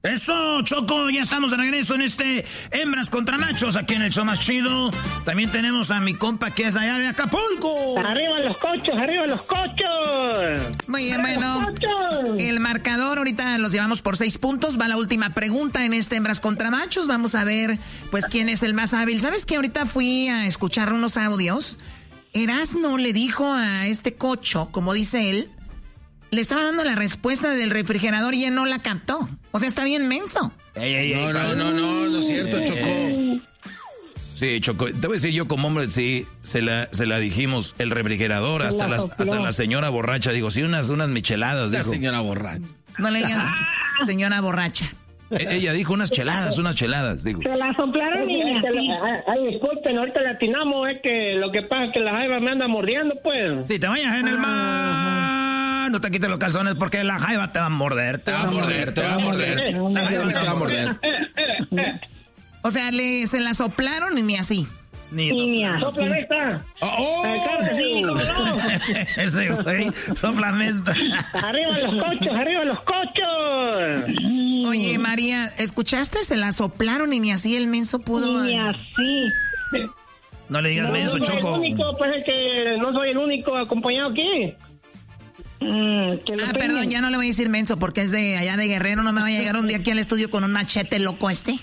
Eso, Choco, ya estamos de regreso en este Hembras contra Machos, aquí en el show más chido. También tenemos a mi compa que es allá de Acapulco. ¡Arriba los cochos, arriba los cochos! Muy bien, bueno, el marcador ahorita los llevamos por 6 puntos. Va la última pregunta en este Hembras contra Machos. Vamos a ver, pues, quién es el más hábil. ¿Sabes qué? Ahorita fui a escuchar unos audios. Erasno le dijo a este cocho, como dice él, le estaba dando la respuesta del refrigerador y él no la captó. O sea, está bien menso. No es cierto, Choco. Sí, Choco, te voy a decir, yo como hombre, sí, se la dijimos, el refrigerador, hasta la señora borracha, digo, sí, unas micheladas, La dijo. señora borracha. No le digas señora borracha. Ella dijo unas cheladas, digo. Se la soplaron y ay, disculpen, ahorita le atinamos, es que lo que pasa es que la jaiba me anda mordiendo, pues. Si te vayas en el mar, no te quites los calzones porque la jaiba te va a morder. Te va a morder. O sea, se la soplaron y ni así. Ni ¡Sopla esta! Claro que sí, ¿cómo no? Ese güey, sóplame esta. ¡Arriba los cochos! Oye, María, ¿escuchaste? Se la soplaron y ni así el menso pudo. Ni así. No le digas menso, no soy Choco. El único, pues es que no soy el único acompañado aquí. Perdón, ya no le voy a decir menso porque es de allá de Guerrero. No me va a llegar un día aquí al estudio con un machete loco este.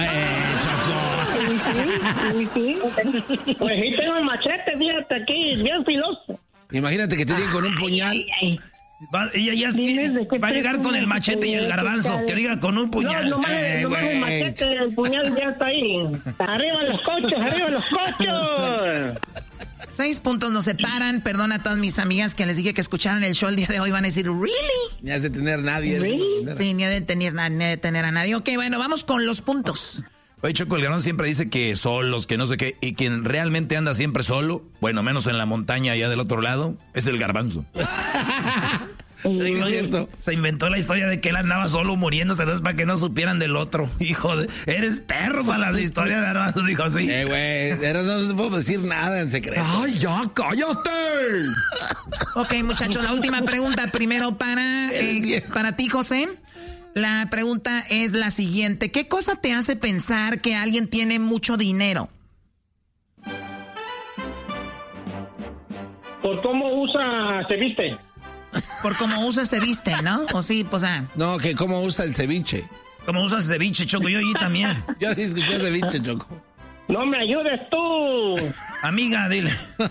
Sí. Pues sí tengo el machete, fíjate aquí, bien filoso. Imagínate que te lleguen con un puñal. Va a llegar con el machete y el garbanzo. Que diga con un puñal. No, nomás el machete, el puñal ya está ahí. ¡Arriba los cochos! 6 puntos nos separan. Perdón a todas mis amigas que les dije que escucharan el show el día de hoy. Van a decir, ¿really? Ni has de tener nadie. Sí, ni ha de tener a nadie. Ok, bueno, vamos con los puntos. Oye, Choco, el Garbanzo siempre dice que solos, que no sé qué. Y quien realmente anda siempre solo, bueno, menos en la montaña allá del otro lado, es el Garbanzo. Sí, ¿no es cierto? Se inventó la historia de que él andaba solo muriéndose, ¿no? Para que no supieran del otro. Hijo de... Eres perro para las historias de Garbanzo, dijo así. Güey, no te puedo decir nada en secreto. ¡Ay, ya, cállate! Ok, muchachos, la última pregunta primero para ti, José. La pregunta es la siguiente. ¿Qué cosa te hace pensar que alguien tiene mucho dinero? Por cómo se viste. Por cómo usa, se viste, ¿no? O sí, pues No, que cómo usa el ceviche. ¿Cómo usas ceviche, Choco? Yo allí también. Yo escuché ceviche, Choco. No me ayudes tú. Amiga, dile.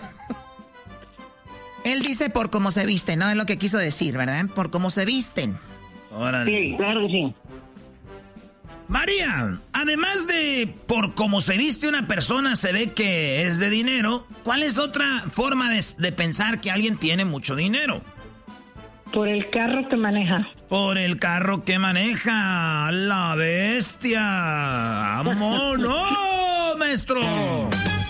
Él dice por cómo se viste, ¿no? Es lo que quiso decir, ¿verdad? Por cómo se visten. Órale. Sí, claro que sí. María, además de por cómo se viste una persona se ve que es de dinero, ¿cuál es otra forma de pensar que alguien tiene mucho dinero? Por el carro que maneja. Por el carro que maneja. ¡La bestia! ¡Vámonos, maestro!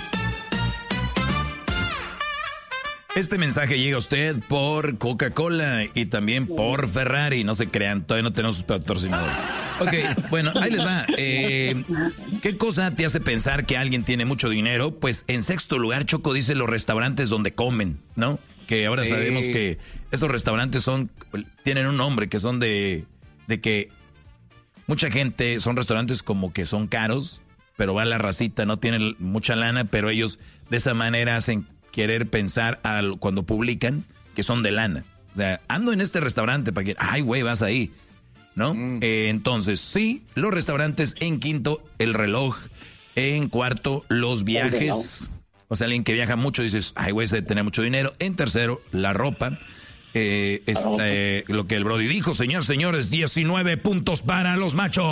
Este mensaje llega a usted por Coca-Cola y también por Ferrari. No se crean, todavía no tenemos sus patrocinadores. Ok, bueno, ahí les va. ¿Qué cosa te hace pensar que alguien tiene mucho dinero? Pues en sexto lugar, Choco dice los restaurantes donde comen, ¿no? Que ahora sabemos que esos restaurantes tienen un nombre, que son de que mucha gente, son restaurantes como que son caros, pero va la racita, no tienen mucha lana, pero ellos de esa manera hacen querer pensar cuando publican que son de lana. O sea, ando en este restaurante para que, ay, güey, vas ahí, ¿no? Entonces, sí, los restaurantes. En quinto, el reloj. En cuarto, los viajes. O sea, alguien que viaja mucho, dices, ay, güey, se debe tener mucho dinero. En tercero, la ropa. Lo que el Brody dijo, señores, 19 puntos para los machos.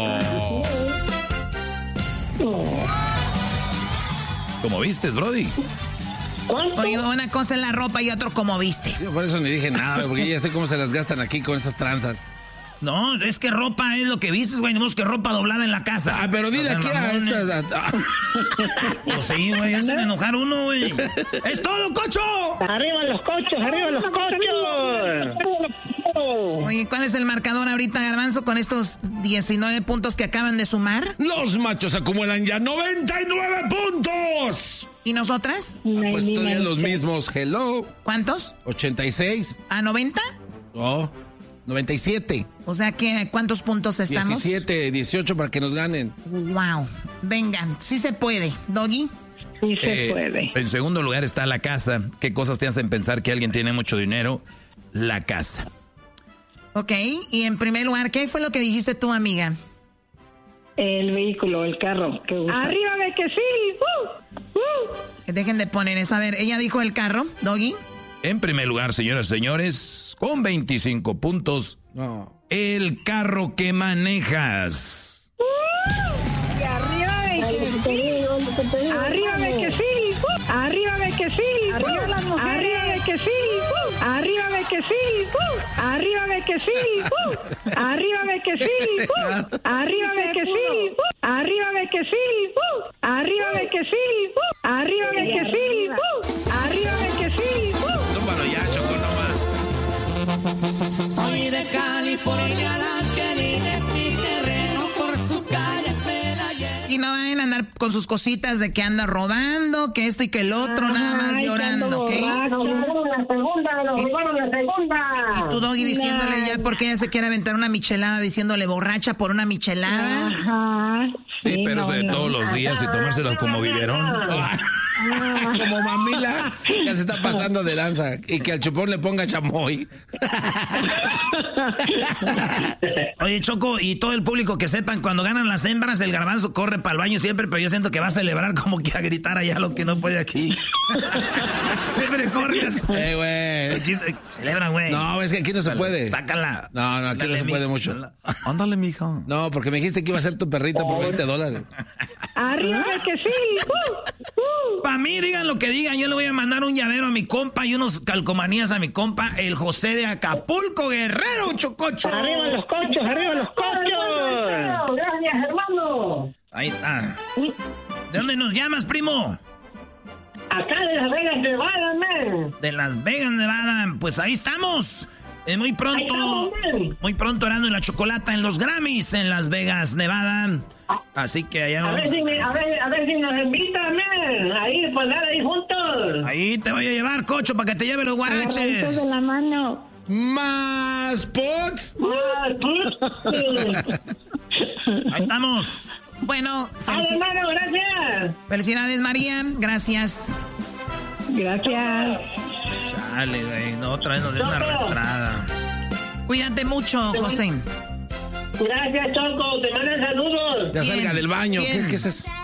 ¿Cómo vistes, Brody? Oye, una cosa es la ropa y otro como vistes. Yo por eso ni dije nada, porque ya sé cómo se las gastan aquí con esas tranzas. No, es que ropa es lo que vistes, güey. No es que ropa doblada en la casa. Ah, pero dile aquí a estas. Pues sí, güey, hacen enojar uno, güey. ¡Es todo, cocho! ¡Arriba los cochos, arriba los cochos! Oye, ¿cuál es el marcador ahorita, Garbanzo, con estos 19 puntos que acaban de sumar? Los machos acumulan ya 99 puntos. ¿Y nosotras? Pues todavía los mismos. Hello. ¿Cuántos? 86. ¿A 90? Oh. 97. O sea que, ¿cuántos puntos estamos? 17, 18 para que nos ganen. Wow. Venga, sí se puede. ¿Doggy? Sí se puede. En segundo lugar está la casa. ¿Qué cosas te hacen pensar que alguien tiene mucho dinero? La casa. Ok, y en primer lugar, ¿qué fue lo que dijiste tú, amiga? El vehículo, el carro. ¡Arriba de que sí! Dejen de poner eso. A ver, ella dijo el carro, Doggy. En primer lugar, señoras y señores, con 25 puntos, el carro que manejas. Y arriba de que sí. Arriba de que sí. Arriba de que sí. Arriba las mujeres. Arriba de que sí. Arriba de que sí. Arriba de que sí. Arriba de que sí. Arriba de que sí. Arriba de que sí. Arriba de que sí. Arriba de que sí. Arriba de que sí. Tómalo ya, Choco, nomás. Soy de California, la Angelina es mi terreno, por sus calles me la llevo. Y no vayan a andar con sus cositas de que anda robando, que esto y que el otro, nada más llorando, ¿ok? Nos robaron la segunda. Y tú, Doggy, diciéndole ya porque ella se quiere aventar una michelada, diciéndole borracha por una michelada. Ajá. Sí, pero eso de todos los días y tomárselas como biberón. Como mamila, ya se está pasando de lanza. Y que al chupón le ponga chamoy. Oye, Choco, y todo el público que sepan, cuando ganan las hembras, el garbanzo corre para el baño siempre, pero yo siento que va a celebrar como que a gritar allá lo que no puede aquí. Siempre corre así. Güey. Aquí celebran, güey. No, es que aquí no se puede. Sácala. No, aquí no se puede mucho. Ándale, mijo. No, porque me dijiste que iba a ser tu perrita por $20. Arriba de que sí. Para mí, digan lo que digan, yo le voy a mandar un llavero a mi compa y unos calcomanías a mi compa, el José de Acapulco, Guerrero, Chococho. Arriba los cochos, arriba los cochos. Gracias, hermano. Ahí está. ¿De dónde nos llamas, primo? Acá de Las Vegas, Nevada, man. De Las Vegas, Nevada. Pues ahí estamos. Muy pronto, Erasmo y la Chocolata en los Grammys en Las Vegas, Nevada. Así que allá a ver si nos invitan, man. Ahí, pues nada, ahí juntos. Ahí te voy a llevar, Cocho, para que te lleve los guaraches. De la mano. Más pots. Ahí estamos. Bueno, hermano, gracias. Felicidades, María. Gracias. Gracias. Chale, güey. No, otra vez nos dio una arrastrada. Cuídate mucho, José. Gracias, Choco. Te mandan saludos. Ya salga del baño. ¿Qué es eso?